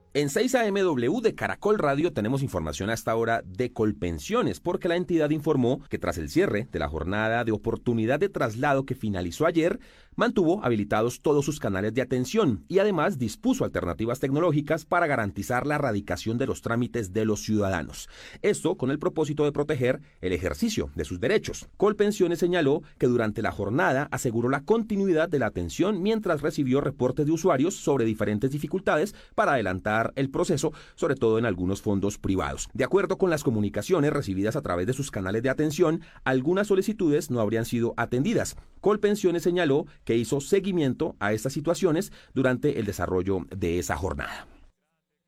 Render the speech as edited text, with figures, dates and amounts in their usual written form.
En 6 AMW de Caracol Radio tenemos información a esta hora de Colpensiones, porque la entidad informó que tras el cierre de la jornada de oportunidad de traslado que finalizó ayer, mantuvo habilitados todos sus canales de atención y además dispuso alternativas tecnológicas para garantizar la erradicación de los trámites de los ciudadanos. Esto con el propósito de proteger el ejercicio de sus derechos. Colpensiones señaló que durante la jornada aseguró la continuidad de la atención mientras recibió reportes de usuarios sobre diferentes dificultades para adelantar el proceso, sobre todo en algunos fondos privados. De acuerdo con las comunicaciones recibidas a través de sus canales de atención, algunas solicitudes no habrían sido atendidas. Colpensiones señaló que hizo seguimiento a estas situaciones durante el desarrollo de esa jornada.